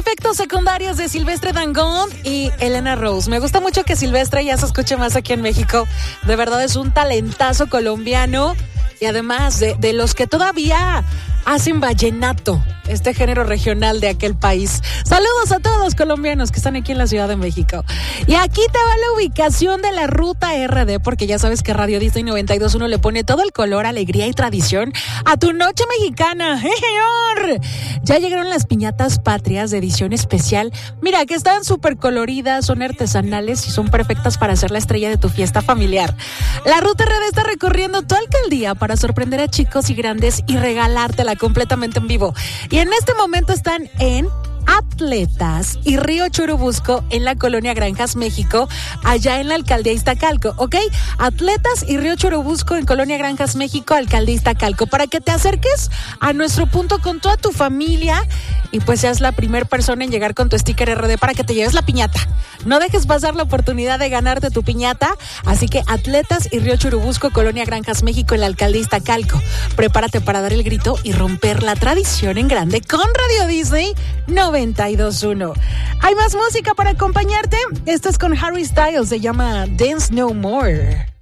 Efectos secundarios de Silvestre Dangond y Elena Rose. Me gusta mucho que Silvestre ya se escuche más aquí en México. De verdad es un talentazo colombiano y además de los que todavía hacen vallenato, este género regional de aquel país. Saludos a todos los colombianos que están aquí en la Ciudad de México. Y aquí te va la ubicación de la ruta RD, porque ya sabes que Radio Disney 92.1 le pone todo el color, alegría y tradición a tu noche mexicana. ¡Eh, señor! Ya llegaron las piñatas patrias de edición especial. Mira, que están súper coloridas, son artesanales y son perfectas para ser la estrella de tu fiesta familiar. La ruta RD está recorriendo tu alcaldía para sorprender a chicos y grandes y regalártela completamente en vivo. Y en este momento están en Atletas y Río Churubusco en la colonia Granjas, México, allá en la alcaldía Iztacalco, ¿ok? Atletas y Río Churubusco en colonia Granjas, México, alcaldía Iztacalco, para que te acerques a nuestro punto con toda tu familia y pues seas la primera persona en llegar con tu sticker RD para que te lleves la piñata. No dejes pasar la oportunidad de ganarte tu piñata, así que Atletas y Río Churubusco, colonia Granjas, México, en la alcaldía Iztacalco. Prepárate para dar el grito y romper la tradición en grande con Radio Disney 92.1. Hay más música para acompañarte. Esto es con Harry Styles, se llama Dance No More.